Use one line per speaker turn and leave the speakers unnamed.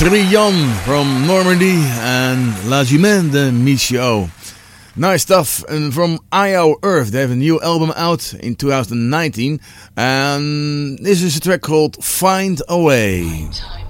Trion from Normandy and La Jument de Michio. Nice stuff. And from IO Earth, they have a new album out in 2019. And this is a track called Find a Way.